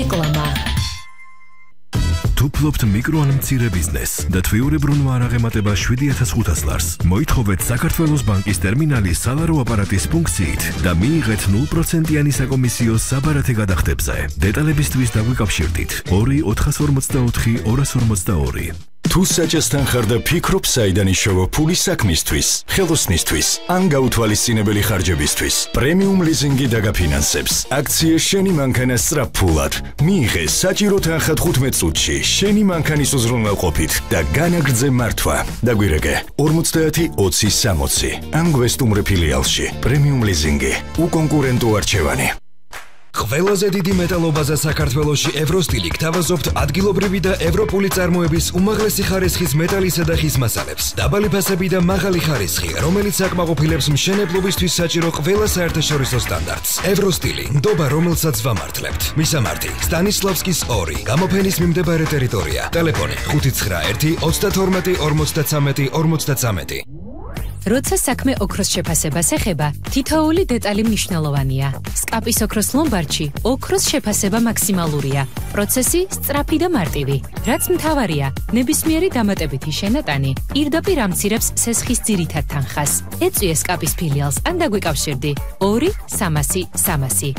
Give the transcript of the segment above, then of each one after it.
რეკლამა თუ ფლობთ მიკრო ან მცირე ბიზნესს და თვიურებრუნვა არ აღემატება 7500 ლარს, მოითხოვეთ საქართველოს ბანკის ტერმინალის სალარო აპარატის ფუნქციით და მიიღეთ 0%-იანი საკომისიო საბარათე გადახდებზე. დეტალებისთვის დაგვიკავშირდით 2 454 252. თუ საჭესთან ხარ და ფიქრობ საიდან იშოვო ფული საქმისთვის, ხელოსნისთვის ან გაუთვალისწინებელი ხარჯებისთვის, პრემიუმ ლიზინგი დაგაფინანსებს. აქცია შენი მანქანა სწრაფფულად. მიიღე საჭირო თანხა 15 წუთში შენი მანქანის უზრუნველყოფით და განაგრძე მართვა. დაგვირეკე 50 20 60 ან გვესტუმრე ფილიალში. პრემიუმ ლიზინგი, უკონკურენტო არჩევანი. ყველაზე დიდი მეტალობაზა საქართველოში ევროსტილი გთავაზობთ ადგილობრივი და ევროპული წარმოების უმაღლესი ხარისხის მეტალისა და ხის მასალებს. დაბალი ფასები და მაღალი ხარისხი, რომელიც აკმაყოფილებს მშენებლობისთვის საჭირო ყველა საერთაშორისო სტანდარტს. ევროსტილი, ნდობა რომელსაც ვამართლებთ. მისამართი: სტანისლავსკის 2, გამოფენის მიმდებარე ტერიტორია. ტელეფონი: 591 32 53 53. როცა საქმე ოქროს შეფასებას ეხება, თითოეული დეტალი მნიშვნელოვანია. სკაპის ოქროს ლომბარდში ოქროს შეფასება მაქსიმალურია. პროცესი სწრაფი და მარტივი. რაც მთავარია, ნებისმიერი დამატებითი შენატანი პირდაპირ ამცირებს სესხის ძირითად თანხას. ეწვიე სკაპის ფილიალს ან დაგვიკავშირდი 2 300 300.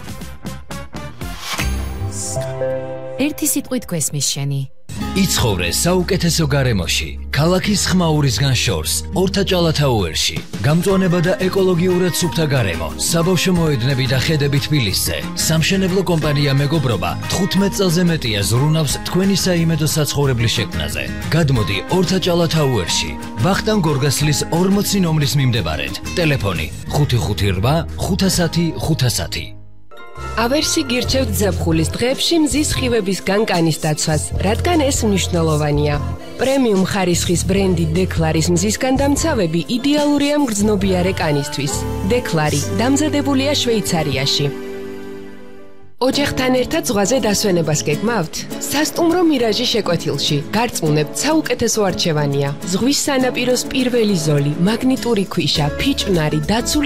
ერთი სიტყვით გვესმის შენი. იცხოვრე საუკეთესო გარემოში, ქალაქის ხმაურისგან შორს, ორთაჭალათაუერში. გამწვანება და ეკოლოგიურად სუფთა გარემო, საბავშვო მოედნები და ხედები თბილისზე. სამშენებლო კომპანია მეგობრობა 15 წელზე მეტია ზრუნავს თქვენი საიმედო საცხოვრებლის შექმნაზე. გადმოდი ორთაჭალათაუერში, ვახტანგ გორგასლის 40 ნომრის მიმდებარედ. ტელეფონი 558 510 510. ავერსი გირჩევთ ზაფხულის დღეებში მზის სხივებისგან კანის დაცვას, რადგან ეს მნიშვნელოვანია. პრემიუმ ხარისხის ბრენდი დეკლარის მზისგან დამცავები იდეალურია მგრძნობიარე კანისთვის. დეკლარი დამზადებულია შვეიცარიაში. ოჯახთან ერთად ზღვაზე დასვენებას გეგმავთ? სასტუმრო მირაჟი შეკვეთილში. გარწმუნებთ, საუკეთესო არჩევანია. ზღვის სანაპიროს პირველი ზოლი, მაგნიტური ქვიშა, ფიჭვნარი, დაცული